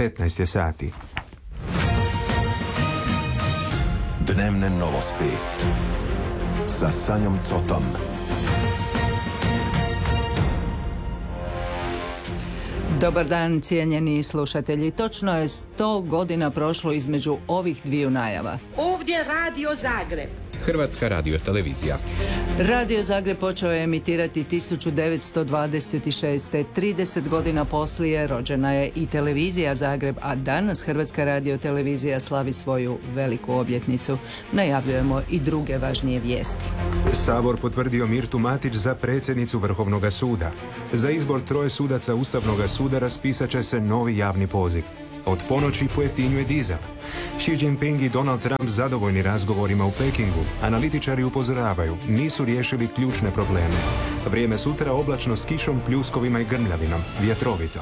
15 je sati. Dnevne novosti sa Sanjom Cotom. Dobar dan, cijenjeni slušatelji. Točno je 100 godina prošlo između ovih dviju najava. Ovdje Radio Zagreb. Hrvatska radiotelevizija. Radio Zagreb počeo je emitirati 1926. 30 godina poslije rođena je i televizija Zagreb, a danas Hrvatska radiotelevizija slavi svoju veliku obljetnicu. Najavljujemo i druge važnije vijesti. Sabor potvrdio Mirtu Matić za predsjednicu Vrhovnoga suda. Za izbor 3 sudaca Ustavnoga suda raspisat će se novi javni poziv. Od ponoći pojeftinjuje dizel. Xi Jinping i Donald Trump zadovoljni razgovorima u Pekingu. Analitičari upozoravaju, nisu riješili ključne probleme. Vrijeme sutra oblačno s kišom, pljuskovima i grmljavinom. Vjetrovito.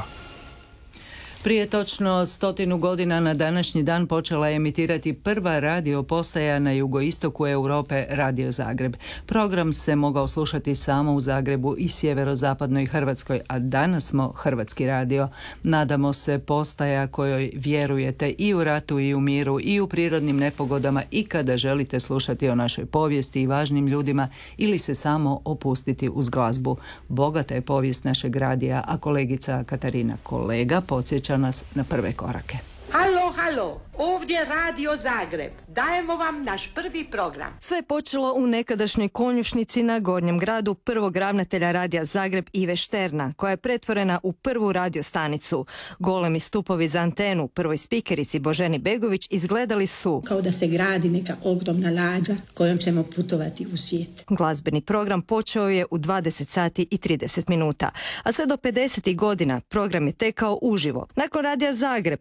Prije točno 100 godina na današnji dan počela je emitirati prva radio postaja na jugoistoku Europe, Radio Zagreb. Program se mogao slušati samo u Zagrebu i sjeverozapadnoj Hrvatskoj, a danas smo Hrvatski radio. Nadamo se postaja kojoj vjerujete i u ratu i u miru i u prirodnim nepogodama i kada želite slušati o našoj povijesti i važnim ljudima ili se samo opustiti uz glazbu. Bogata je povijest našeg radija, a kolegica Katarina Kolega podsjeća nas na prve korake. Halo, halo, ovdje Radio Zagreb. Dajemo vam naš prvi program. Sve je počelo u nekadašnjoj konjušnici na Gornjem gradu prvog ravnatelja Radija Zagreb Ive Šterna, koja je pretvorena u prvu radiostanicu. Golemi stupovi za antenu prvoj spikerici Boženi Begović izgledali su kao da se gradi neka ogromna lađa kojom ćemo putovati u svijet. Glazbeni program počeo je u 20 sati i 30 minuta, a sve do 50. godina program je tekao uživo. Nakon Radija Zagreb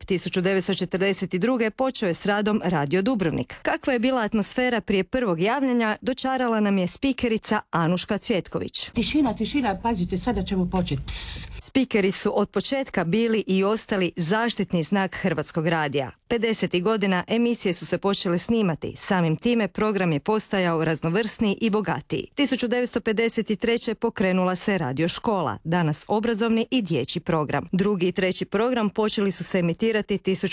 1942. počeo je s radom Radio Dubrovnik. Kakva je bila atmosfera prije prvog javljanja, dočarala nam je spikerica Anuška Cvjetković. Tišina, pazite, sada ćemo početi. Spikeri su od početka bili i ostali zaštitni znak Hrvatskog radija. 50. godina emisije su se počele snimati, samim time program je postajao raznovrsniji i bogatiji. 1953. pokrenula se Radio škola, danas obrazovni i dječji program. Drugi i treći program počeli su se emitirati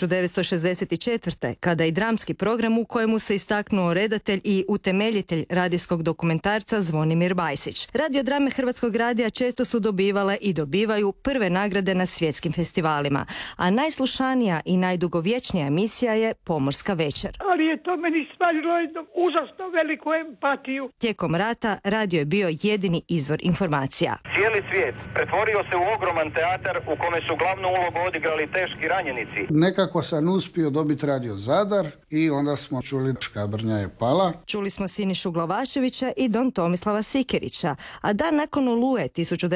1964. kada i dramski program u kojemu se istaknuo redatelj i utemeljitelj radijskog dokumentarca Zvonimir Bajsić. Radiodrame Hrvatskog radija često su dobivale i dobivaju prve nagrade na svjetskim festivalima, a najslušanija i najdugovječnija emisija je Pomorska večer. Ali je to meni stvarilo jednu užasno veliku empatiju. Tijekom rata radio je bio jedini izvor informacija. Cijeli svijet pretvorio se u ogroman teatar u kome su glavnu ulogu odigrali teški ranjenici. Nekako sam uspio dobiti Radio Zadar i onda smo čuli Škabrnja je pala. Čuli smo Sinišu Glavaševića i Don Tomislava Sikerića, a dan nakon Oluje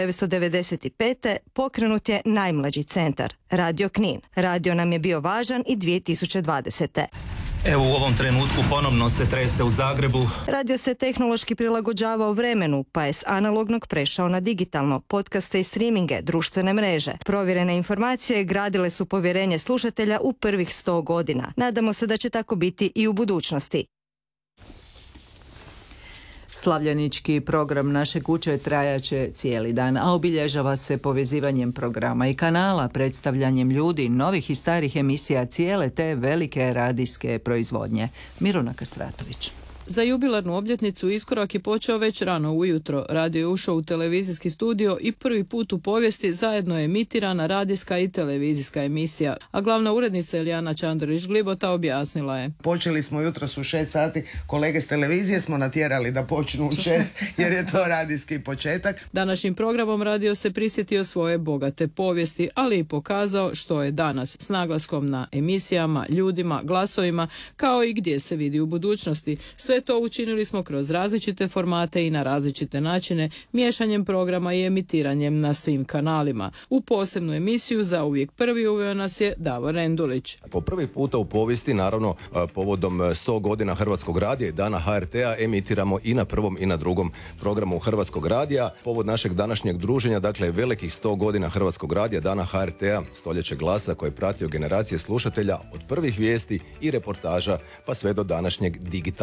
1995. pokrenut je najmlađi centar, Radio Knin. Radio nam je bio važan i 2020. Evo u ovom trenutku ponovno se trese u Zagrebu. Radio se tehnološki prilagođavao vremenu, pa je s analognog prešao na digitalno, podcaste i streaminge, društvene mreže. Provjerene informacije gradile su povjerenje slušatelja u prvih 100 godina. Nadamo se da će tako biti i u budućnosti. Slavljenički program naše kuće trajaće cijeli dan, a obilježava se povezivanjem programa i kanala, predstavljanjem ljudi, novih i starih emisija cijele te velike radijske proizvodnje. Miruna Kastratović. Za jubilarnu obljetnicu iskorak je počeo već rano ujutro. Radio je ušao u televizijski studio i prvi put u povijesti zajedno je emitirana radijska i televizijska emisija. A glavna urednica Elijana Čandorić-Glibota objasnila je. Počeli smo jutros u 6 sati, kolege s televizije smo natjerali da počnu u 6 jer je to radijski početak. Današnjim programom radio se prisjetio svoje bogate povijesti, ali i pokazao što je danas s naglaskom na emisijama, ljudima, glasovima, kao i gdje se vidi u budućnosti. Sve to učinili smo kroz različite formate i na različite načine, miješanjem programa i emitiranjem na svim kanalima. U posebnu emisiju Zauvijek prvi uveo nas je Davor Rendulić. Po prvi puta u povijesti, naravno povodom 100 godina Hrvatskog radija i dana HRT-a, emitiramo i na prvom i na drugom programu Hrvatskog radija. Povod našeg današnjeg druženja, dakle velikih 100 godina Hrvatskog radija, dana HRT-a, stoljeće glasa koje je pratio generacije slušatelja od prvih vijesti i reportaža pa sve do današnjeg digitalnog doba.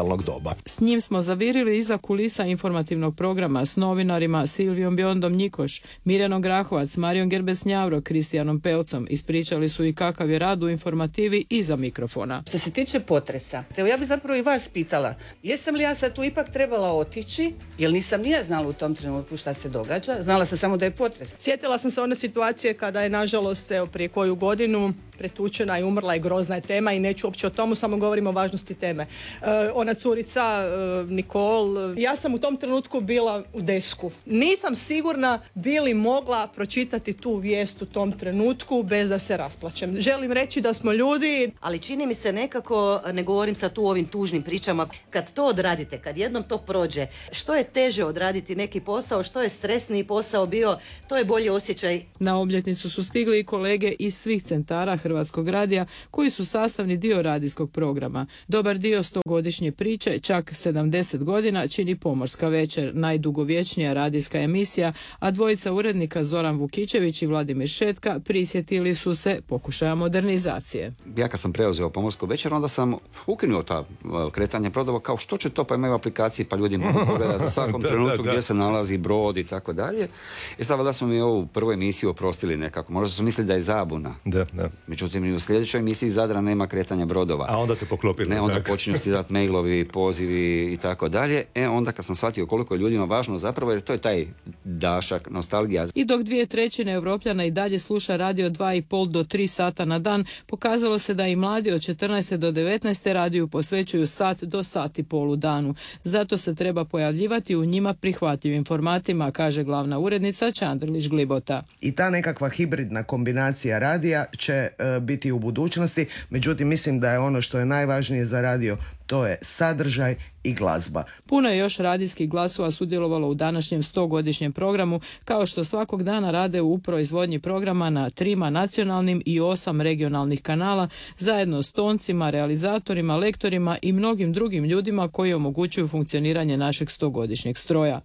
glazba. S njim smo zavirili iza kulisa informativnog programa s novinarima Silvijom Bjondom Njikoš, Mirjanom Grahovac, Marijom Gerbes-Njavro, Kristijanom Pelcom. Ispričali su i kakav je rad u informativi iza mikrofona. Što se tiče potresa, evo ja bih zapravo i vas pitala, jesam li ja sad tu ipak trebala otići, jer nisam ni ja znala u tom trenutku šta se događa, znala sam samo da je potres. Sjetila sam se one situacije kada je nažalost prije koju godinu pretučena i umrla i grozna je tema i neću uopće o tomu, samo govorim o važnosti teme. Ona curica Nikol, ja sam u tom trenutku bila u desku. Nisam sigurna bi li mogla pročitati tu vijest u tom trenutku bez da se rasplačem. Želim reći da smo ljudi. Ali čini mi se nekako, ne govorim sad tu o ovim tužnim pričama, kad to odradite, kad jednom to prođe, što je teže odraditi neki posao, što je stresniji posao bio, to je bolji osjećaj. Na obljetnicu su stigli i kolege iz svih centara Hrvatskog radija koji su sastavni dio radijskog programa. Dobar dio 100-godišnje priče, čak 70 godina, čini Pomorska večer, najdugovječnija radijska emisija, a dvojica urednika Zoran Vukićević i Vladimir Šetka prisjetili su se pokušaja modernizacije. Ja kad sam preuzeo Pomorsku večer, onda sam ukinuo ta kretanje brodova, kao što će to, pa imaju aplikacije, pa ljudi mogu pogledati u svakom trenutku gdje se nalazi brod i tako dalje. I sad valjda smo mi ovu prvu emisiju oprostili nekako. Možda su mislili da je zabuna. Da. Međutim, i u sljedećoj emisiji Zadra nema kretanja brodova. A onda te poklopili. Ne, onda počinju stizati mailovi, pozivi i tako dalje. Onda kad sam shvatio koliko je ljudima važno zapravo, jer to je taj dašak, nostalgija. I dok 2/3 Europljana i dalje sluša radio 2,5 do 3 sata na dan, pokazalo se da i mladi od 14 do 19 radiju posvećuju sat do sat i pol u danu. Zato se treba pojavljivati u njima prihvatljivim formatima, kaže glavna urednica Čandrlić Glibota. I ta nekakva hibridna kombinacija radija će biti u budućnosti, međutim mislim da je ono što je najvažnije za radio, to je sadržaj i glazba. Puno je još radijskih glasova sudjelovalo u današnjem 100-godišnjem programu, kao što svakog dana rade u proizvodnji programa na 3 nacionalnim i 8 regionalnih kanala, zajedno s toncima, realizatorima, lektorima i mnogim drugim ljudima koji omogućuju funkcioniranje našeg 100-godišnjeg stroja.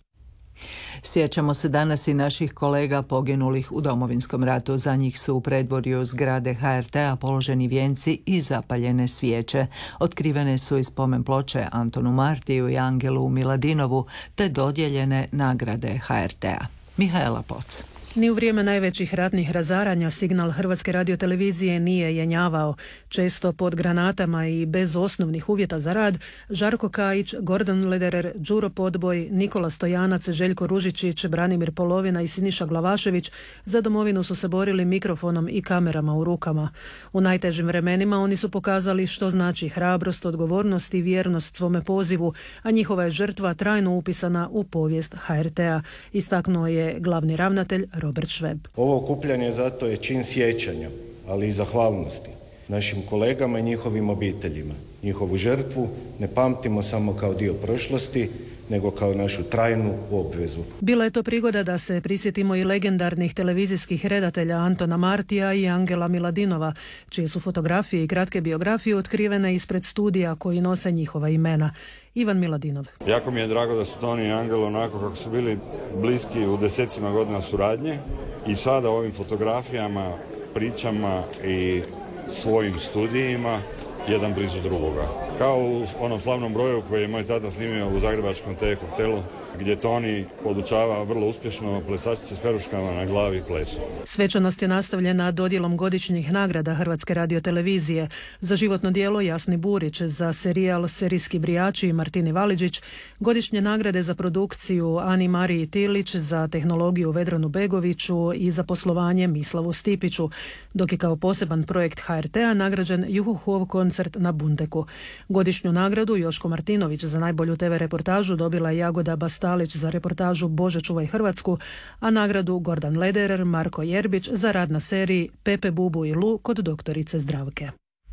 Sjećamo se danas i naših kolega poginulih u Domovinskom ratu. Za njih su u predvorju zgrade HRT-a položeni vijenci i zapaljene svijeće. Otkrivene su i spomen ploče Antonu Martiju i Angelu Miladinovu, te dodijeljene nagrade HRT-a. Mihaela Poc. Ni u vrijeme najvećih ratnih razaranja signal Hrvatske radiotelevizije nije jenjavao. Često pod granatama i bez osnovnih uvjeta za rad, Žarko Kajić, Gordan Lederer, Đuro Podboj, Nikola Stojanac, Željko Ružičić, Branimir Polovina i Siniša Glavašević za domovinu su se borili mikrofonom i kamerama u rukama. U najtežim vremenima oni su pokazali što znači hrabrost, odgovornost i vjernost svome pozivu, a njihova je žrtva trajno upisana u povijest HRT-a, istaknuo je glavni ravnatelj Robert Šveb. Ovo okupljanje zato je čin sjećanja, ali i zahvalnosti našim kolegama i njihovim obiteljima. Njihovu žrtvu ne pamtimo samo kao dio prošlosti, nego kao našu trajnu obvezu. Bila je to prigoda da se prisjetimo i legendarnih televizijskih redatelja Antona Martija i Angela Miladinova, čije su fotografije i kratke biografije otkrivene ispred studija koji nose njihova imena. Ivan Miladinov. Jako mi je drago da su Toni i Angelo onako kako su bili bliski u desecima godina suradnje i sada ovim fotografijama, pričama i svojim studijima jedan blizu drugoga. Kao u onom slavnom broju koji je moj tata snimio u zagrebačkom TV Koktelu, gdje Toni podučava vrlo uspješno plesačice s peruškama na glavi plesu. Svečanost je nastavljena dodjelom godišnjih nagrada Hrvatske radiotelevizije. Za životno djelo Jasni Burić, za serijal Serijski brijači Martini Valiđić, godišnje nagrade za produkciju Ani Mariji Tilić, za tehnologiju Vedranu Begoviću i za poslovanje Mislavu Stipiću, dok je kao poseban projekt HRT-a nagrađen Juhuhov koncert na Bundeku. Godišnju nagradu Joško Martinović za najbolju TV reportažu dobila je Jagoda Bastalić za reportažu Bože čuvaj Hrvatsku, a nagradu Gordan Lederer, Marko Jerbić za rad na seriji Pepe, Bubu i Lu kod doktorice Zdravke.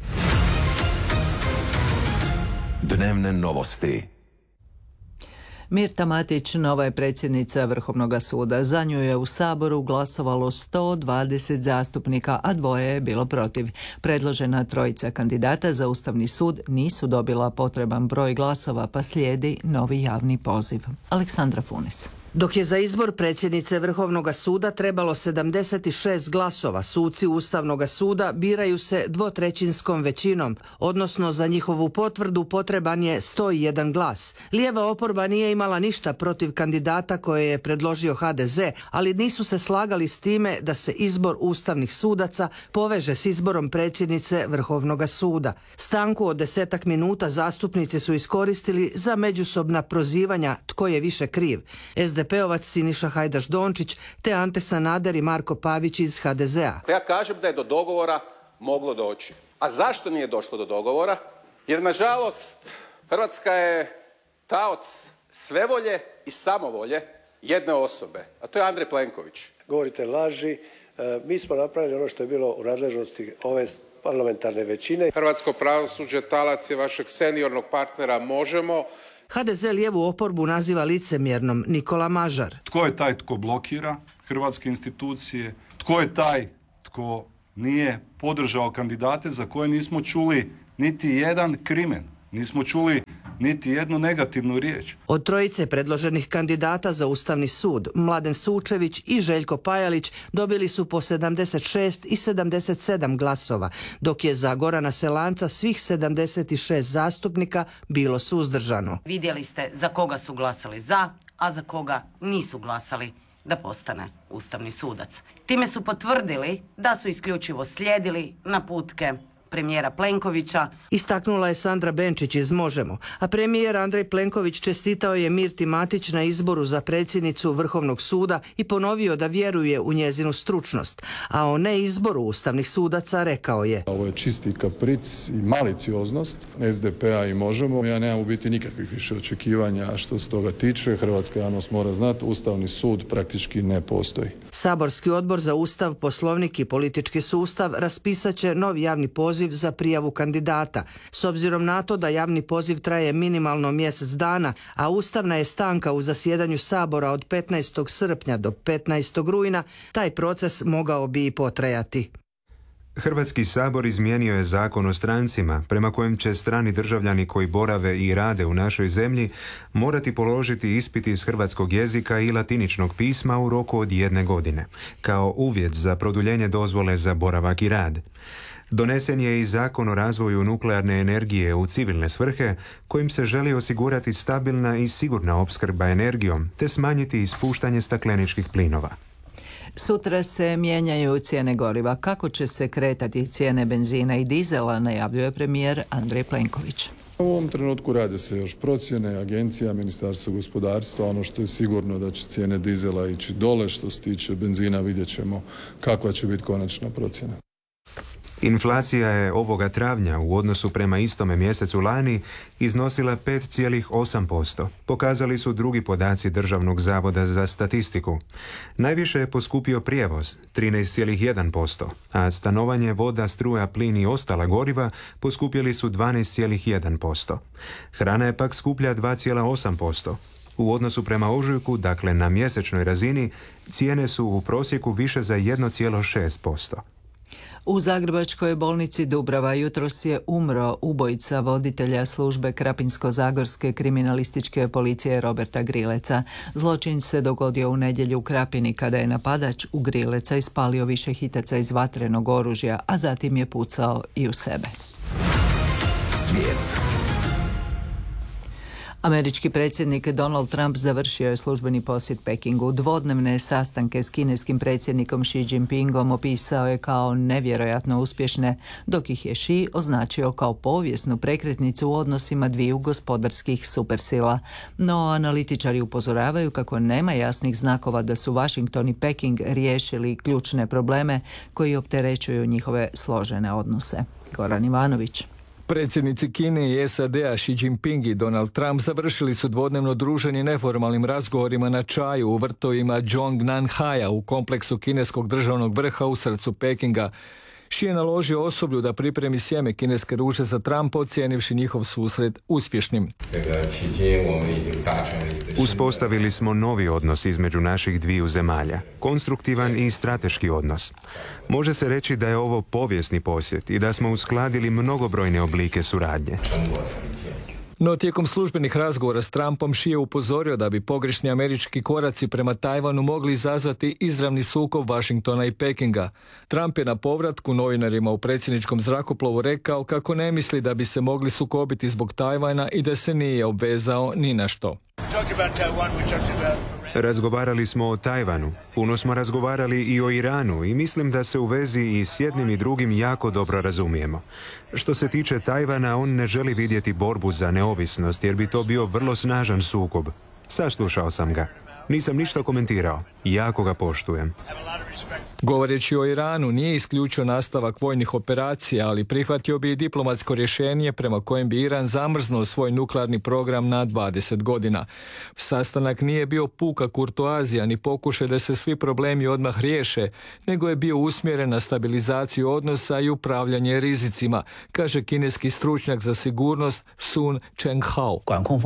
Dnevne novosti. Mirta Matić nova je predsjednica Vrhovnog suda. Za nju je u Saboru glasovalo 120 zastupnika, a 2 je bilo protiv. Predložena 3 kandidata za Ustavni sud nisu dobila potreban broj glasova, pa slijedi novi javni poziv. Aleksandra Funis. Dok je za izbor predsjednice Vrhovnog suda trebalo 76 glasova, suci Ustavnog suda biraju se dvotrećinskom većinom, odnosno za njihovu potvrdu potreban je 101 glas. Lijeva oporba nije imala ništa protiv kandidata koje je predložio HDZ, ali nisu se slagali s time da se izbor ustavnih sudaca poveže s izborom predsjednice Vrhovnog suda. Stanku od 10 minuta zastupnici su iskoristili za međusobna prozivanja tko je više kriv. SDP-ovac Siniša Hajdaš Dončić te Ante Sanader i Marko Pavić iz HDZ-a. Ja kažem da je do dogovora moglo doći. A zašto nije došlo do dogovora? Jer nažalost Hrvatska je taoc svevolje i samovolje jedne osobe, a to je Andrej Plenković. Govorite laži, mi smo napravili ono što je bilo u nadležnosti ove parlamentarne većine. Hrvatsko pravosuđe talac je vašeg seniornog partnera Možemo. HDZ lijevu oporbu naziva licemjernom Nikola Mažar. Tko je taj tko blokira hrvatske institucije? Tko je taj tko nije podržao kandidate za koje nismo čuli niti jedan krimen? Nismo čuli niti jednu negativnu riječ. Od trojice predloženih kandidata za Ustavni sud, Mladen Sučević i Željko Pajalić dobili su po 76 i 77 glasova, dok je za Gorana Selanca svih 76 zastupnika bilo suzdržano. Vidjeli ste za koga su glasali za, a za koga nisu glasali da postane ustavni sudac. Time su potvrdili da su isključivo slijedili naputke premijera Plenkovića. Istaknula je Sandra Benčić iz Možemo, a premijer Andrej Plenković čestitao je Mirti Matić na izboru za predsjednicu Vrhovnog suda i ponovio da vjeruje u njezinu stručnost, a o neizboru ustavnih sudaca rekao je: ovo je čisti kapric i malicioznost SDP-a i Možemo. Ja nemam u biti nikakvih više očekivanja što se toga tiče. Hrvatska javnost mora znati, Ustavni sud praktički ne postoji. Saborski odbor za Ustav, Poslovnik i politički sustav raspisat će novi javni poziv za prijavu kandidata. S obzirom na to da javni poziv traje minimalno mjesec dana, a ustavna je stanka u zasjedanju Sabora od 15. srpnja do 15. rujna, taj proces mogao bi i potrajati. Hrvatski sabor izmijenio je zakon o strancima, prema kojem će strani državljani koji borave i rade u našoj zemlji morati položiti ispit iz hrvatskog jezika i latiničnog pisma u roku od 1 godine, kao uvjet za produljenje dozvole za boravak i rad. Donesen je i Zakon o razvoju nuklearne energije u civilne svrhe, kojim se želi osigurati stabilna i sigurna opskrba energijom te smanjiti ispuštanje stakleničkih plinova. Sutra se mijenjaju cijene goriva. Kako će se kretati cijene benzina i dizela, najavljuje premijer Andrej Plenković. U ovom trenutku rade se još procjene, agencija, Ministarstvo gospodarstva. Ono što je sigurno da će cijene dizela ići dole, što se tiče benzina vidjet ćemo kakva će biti konačna procjena. Inflacija je ovoga travnja u odnosu prema istome mjesecu lani iznosila 5,8%. Pokazali su drugi podaci Državnog zavoda za statistiku. Najviše je poskupio prijevoz, 13,1%, a stanovanje, voda, struja, plin i ostala goriva poskupjeli su 12,1%. Hrana je pak skuplja 2,8%. U odnosu prema ožujku, dakle na mjesečnoj razini, cijene su u prosjeku više za 1,6%. U Zagrebačkoj bolnici Dubrava jutros je umro ubojica voditelja službe Krapinsko-zagorske kriminalističke policije Roberta Grileca. Zločin se dogodio u nedjelju u Krapini kada je napadač u Grileca ispalio više hitaca iz vatrenog oružja, a zatim je pucao i u sebe. Svijet. Američki predsjednik Donald Trump završio je službeni posjet Pekingu. Dvodnevne sastanke s kineskim predsjednikom Xi Jinpingom opisao je kao nevjerojatno uspješne, dok ih je Xi označio kao povijesnu prekretnicu u odnosima dviju gospodarskih supersila. No, analitičari upozoravaju kako nema jasnih znakova da su Washington i Peking riješili ključne probleme koji opterećuju njihove složene odnose. Goran Ivanović. Predsjednici Kine i SAD-a Xi Jinping i Donald Trump završili su dvodnevno druženje neformalnim razgovorima na čaju u vrtovima Zhongnanhaja u kompleksu kineskog državnog vrha u srcu Pekinga. Xi je naložio osoblju da pripremi sjeme kineske ruže za Trumpa, ocijenivši njihov susret uspješnim. Uspostavili smo novi odnos između naših dviju zemalja, konstruktivan i strateški odnos. Može se reći da je ovo povijesni posjet i da smo uskladili mnogobrojne oblike suradnje. No tijekom službenih razgovora s Trumpom Xi je upozorio da bi pogrešni američki koraci prema Tajvanu mogli izazvati izravni sukob Washingtona i Pekinga. Trump je na povratku novinarima u predsjedničkom zrakoplovu rekao kako ne misli da bi se mogli sukobiti zbog Tajvana i da se nije obvezao ni na što. Razgovarali smo o Tajvanu, puno smo razgovarali i o Iranu i mislim da se u vezi i s jednim i drugim jako dobro razumijemo. Što se tiče Tajvana, on ne želi vidjeti borbu za neovisnost jer bi to bio vrlo snažan sukob. Saslušao sam ga. Nisam ništa komentirao. Jako ga poštujem. Govoreći o Iranu, nije isključio nastavak vojnih operacija, ali prihvatio bi i diplomatsko rješenje prema kojem bi Iran zamrznuo svoj nuklearni program na 20 godina. Sastanak nije bio puka kurtoazija ni pokušaj da se svi problemi odmah riješe, nego je bio usmjeren na stabilizaciju odnosa i upravljanje rizicima, kaže kineski stručnjak za sigurnost Sun Chenghao.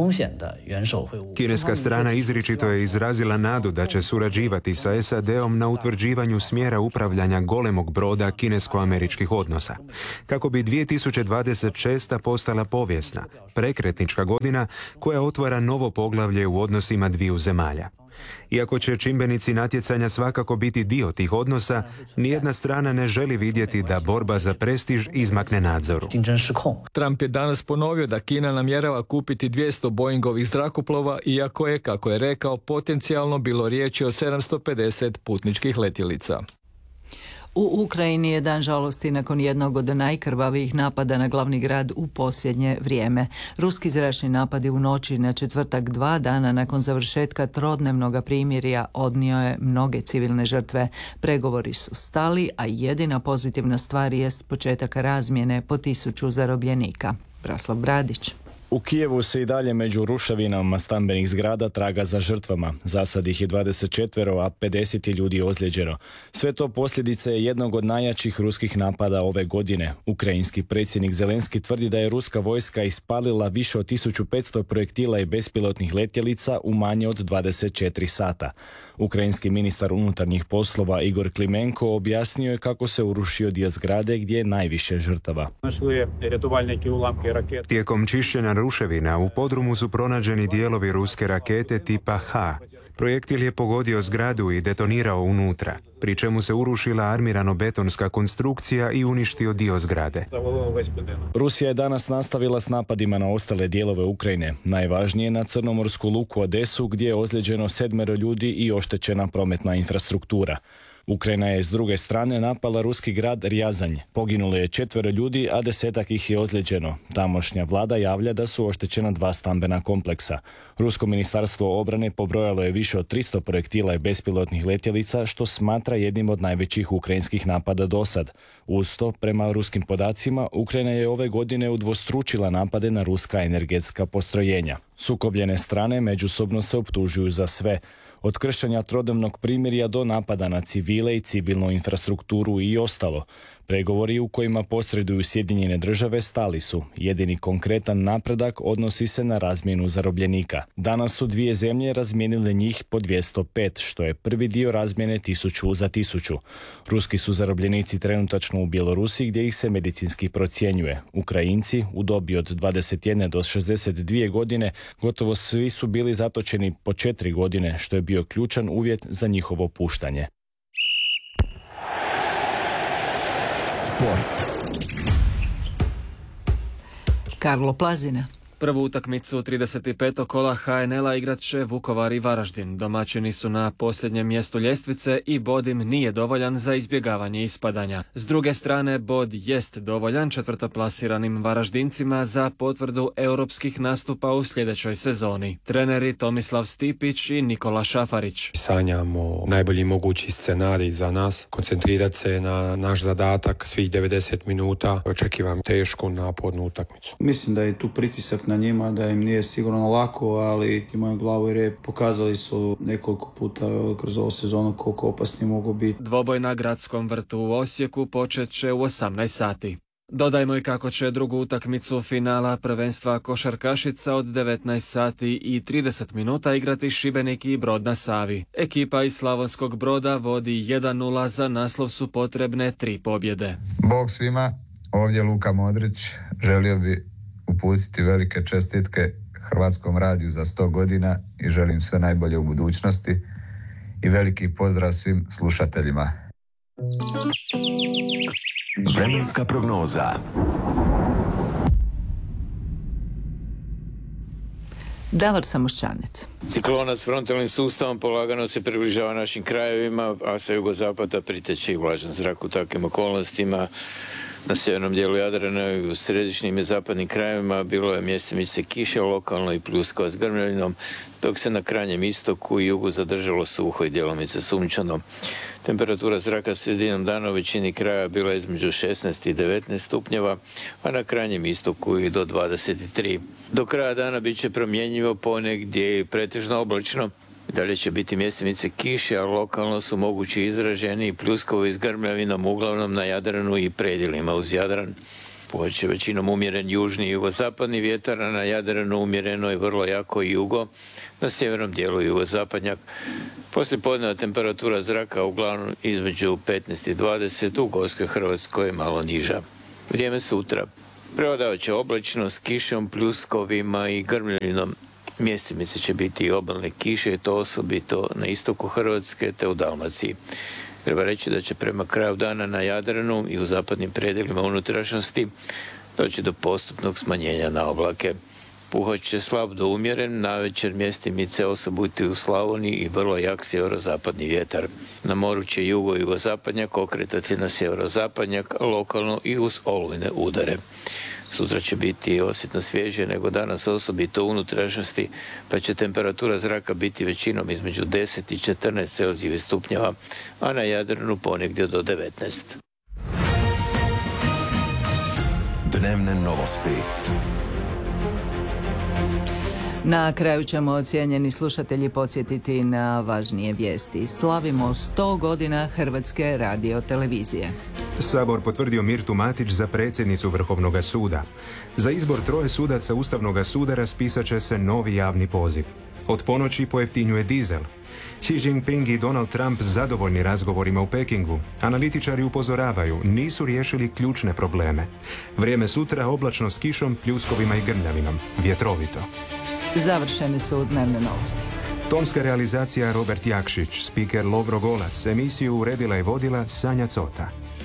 Kineska strana izričito je izrazila nadu da će surađivati sa SAD-om na utvrđivanju smjera upravljanja golemog broda kinesko-američkih odnosa, kako bi 2026. postala povijesna, prekretnička godina koja otvara novo poglavlje u odnosima dviju zemalja. Iako će čimbenici natjecanja svakako biti dio tih odnosa, nijedna strana ne želi vidjeti da borba za prestiž izmakne nadzoru. Trump je danas ponovio da Kina namjerava kupiti 200 Boeingovih zrakoplova, iako je, kako je rekao, potencijalno bilo riječi o 750 putničkih letjelica. U Ukrajini je dan žalosti nakon jednog od najkrvavijih napada na glavni grad u posljednje vrijeme. Ruski zračni napadi u noći na četvrtak, 2 dana nakon završetka trodnevnog primirja, odnio je mnoge civilne žrtve. Pregovori su stali, a jedina pozitivna stvar jest početak razmjene po 1000 zarobljenika. Braslav Bradić. U Kijevu se i dalje među ruševinama stambenih zgrada traga za žrtvama. Za sad ih je 24, a 50 ljudi ozlijeđeno. Sve to posljedice je jednog od najjačih ruskih napada ove godine. Ukrajinski predsjednik Zelenski tvrdi da je ruska vojska ispalila više od 1500 projektila i bespilotnih letjelica u manje od 24 sata. Ukrajinski ministar unutarnjih poslova Igor Klimenko objasnio je kako se urušio dio zgrade gdje je najviše žrtava. Tijekom čišćenja ruševina u podrumu su pronađeni dijelovi ruske rakete tipa H. Projektil je pogodio zgradu i detonirao unutra, pri čemu se urušila armirano-betonska konstrukcija i uništio dio zgrade. Rusija je danas nastavila s napadima na ostale dijelove Ukrajine. Najvažnije na crnomorsku luku Odesu, gdje je ozlijeđeno 7 ljudi i oštećena prometna infrastruktura. Ukrajina je s druge strane napala ruski grad Rjazanj. Poginulo je 4 ljudi, a 10 ih je ozlijeđeno. Tamošnja vlada javlja da su oštećena 2 stambena kompleksa. Rusko ministarstvo obrane pobrojalo je više od 300 projektila i bespilotnih letjelica, što smatra jednim od najvećih ukrajinskih napada dosad. Uz to, prema ruskim podacima, Ukrajina je ove godine udvostručila napade na ruska energetska postrojenja. Sukobljene strane međusobno se optužuju za sve. Od kršenja trodnevnog primirja do napada na civile i civilnu infrastrukturu i ostalo. Pregovori u kojima posreduju Sjedinjene Države stali su. Jedini konkretan napredak odnosi se na razmjenu zarobljenika. Danas su 2 zemlje razmijenile njih po 205, što je prvi dio razmjene 1000 za 1000. Ruski su zarobljenici trenutačno u Bjelorusiji gdje ih se medicinski procjenjuje. Ukrajinci u dobi od 21 do 62 godine gotovo svi su bili zatočeni po 4 godine, što je bio ključan uvjet za njihovo puštanje. Sport. Karlo Plazina. Prvu utakmicu 35. kola HNL-a igrat će Vukovar i Varaždin. Domaćini su na posljednjem mjestu ljestvice i bod im nije dovoljan za izbjegavanje ispadanja. S druge strane, bod jest dovoljan četvrtoplasiranim Varaždincima za potvrdu europskih nastupa u sljedećoj sezoni. Treneri Tomislav Stipić i Nikola Šafarić. Sanjamo najbolji mogući scenarij za nas, koncentrirati se na naš zadatak svih 90 minuta. Očekivam tešku, napornu utakmicu. Mislim da je tu pritisak na njima, da im nije sigurno lako, ali imaju glavu i rep. Pokazali su nekoliko puta kroz ovu sezonu koliko opasni mogu biti. Dvoboj na Gradskom vrtu u Osijeku počet će u 18 sati. Dodajmo i kako će drugu utakmicu finala prvenstva košarkašica od 19 sati i 30 minuta igrati Šibenik i Brod na Savi. Ekipa iz Slavonskog Broda vodi 1-0, za naslov su potrebne 3 pobjede. Bog svima, ovdje Luka Modrić, želio bi uputiti velike čestitke Hrvatskom radiju za 100 godina i želim sve najbolje u budućnosti i veliki pozdrav svim slušateljima. Vremenska prognoza. Davor Samošćanec. Ciklona s frontalnim sustavom polagano se približava našim krajevima, a sa jugozapada priteče i vlažan zrak. U takvim okolnostima na sjevernom dijelu Jadrana i u središnjim i zapadnim krajevima bilo je mjesemice kiše, lokalno i pljuskova s grmljavinom, dok se na krajnjem istoku i jugu zadržalo suho i djelomice sunčano. Temperatura zraka sredinom dana u većini kraja bila je između 16 i 19 stupnjeva, a na krajnjem istoku i do 23. Do kraja dana bit će promjenjivo, ponegdje i pretežno oblačno. Dalje će biti mjesemice kiše, a lokalno su mogući izraženi pljuskovi s grmljavinom, uglavnom na Jadranu i predjelima uz Jadran. Puhat će većinom umjeren južni i jugozapadni vjetar, a na Jadranu umjereno i vrlo jako jugo, na sjevernom dijelu jugozapadnjak. Poslije podneva temperatura zraka uglavnom između 15 i 20, u Gorskoj Hrvatskoj malo niža. Vrijeme sutra. Prevladavat će oblačno s kišom, pljuskovima i grmljavinom. Mjesemice će biti i obalne kiše, to osobito na istoku Hrvatske te u Dalmaciji. Treba reći da će prema kraju dana na Jadranu i u zapadnim predjelima unutrašnjosti doći do postupnog smanjenja na oblake. Puhat će slab do umjeren, navečer mjestimice osobito u Slavoniji i vrlo jak sjeverozapadni vjetar. Na moru će jugo i jugozapadnjak okretati na sjeverozapadnjak, lokalno i uz olujne udare. Sutra će biti osjetno svježije nego danas, osobito u unutrašnjosti, pa će temperatura zraka biti većinom između 10 i 14 Celzijevih stupnjeva, a na Jadranu ponegdje do 19. Dnevne novosti. Na kraju ćemo, cijenjeni slušatelji, podsjetiti na važnije vijesti. Slavimo 100 godina Hrvatske radiotelevizije. Sabor potvrdio Mirtu Matić za predsjednicu Vrhovnog suda. Za izbor 3 sudaca Ustavnog suda raspisat će se novi javni poziv. Od ponoći pojeftinjuje dizel. Xi Jinping i Donald Trump zadovoljni razgovorima u Pekingu. Analitičari upozoravaju, nisu riješili ključne probleme. Vrijeme sutra oblačno s kišom, pljuskovima i grmljavinom. Vjetrovito. Završene su dnevne novosti. Tonska realizacija Robert Jakšić, spiker Lovro Golac, emisiju uredila i vodila Sanja Cota.